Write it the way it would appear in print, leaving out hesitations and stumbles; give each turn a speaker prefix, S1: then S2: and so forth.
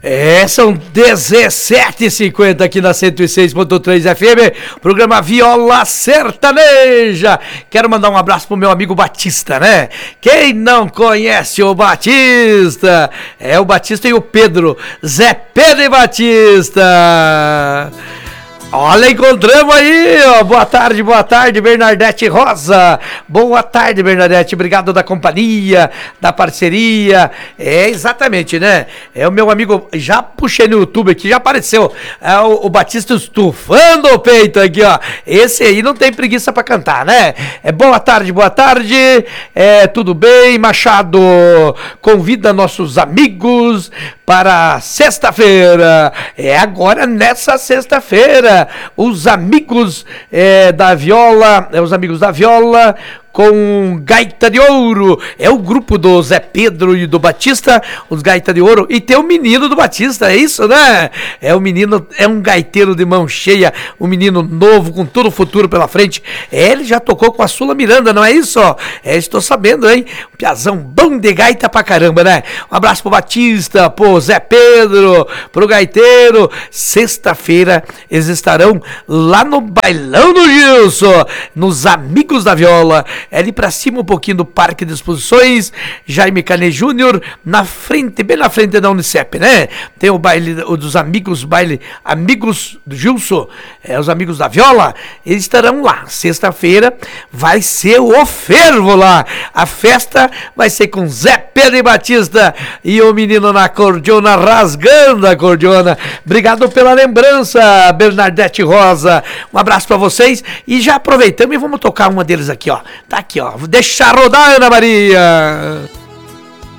S1: São 17h50 aqui na 106.3 FM, programa Viola Sertaneja. Quero mandar um abraço pro meu amigo Batista, né? Quem não conhece o Batista? É o Batista e o Pedro, Zé Pedro e Batista. Olha, encontramos aí, ó. Boa tarde, Bernadette Rosa. Boa tarde, Bernadette. Obrigado da companhia, da parceria. Exatamente, né? É o meu amigo, já puxei no YouTube aqui, já apareceu. É o Batista estufando o peito aqui, ó. Esse aí não tem preguiça pra cantar, né? Boa tarde. Tudo bem, Machado? Convida nossos amigos para sexta-feira. Agora nessa sexta-feira. Os amigos da viola, com Gaita de Ouro, é o grupo do Zé Pedro e do Batista, os Gaita de Ouro, e tem o menino do Batista, é isso, né? O menino é um gaiteiro de mão cheia, um menino novo, com todo o futuro pela frente. Ele já tocou com a Sula Miranda, não é isso? Estou sabendo, hein? Um piazão bom de gaita pra caramba, né? Um abraço pro Batista, pro Zé Pedro, pro gaiteiro. Sexta-feira eles estarão lá no Bailão do Gilson, nos Amigos da Viola. Ali pra cima um pouquinho do Parque de Exposições, Jaime Canet Júnior, bem na frente da Unicep, né? Tem o baile dos amigos, Amigos do Gilson, os Amigos da Viola, eles estarão lá. Sexta-feira vai ser o fervo lá. A festa vai ser com Zé Pedro e Batista e o menino na cordiona, rasgando a cordiona. Obrigado pela lembrança, Bernadette Rosa. Um abraço pra vocês e já aproveitamos e vamos tocar uma deles aqui, ó. Tá aqui, ó. Deixa rodar, Ana Maria.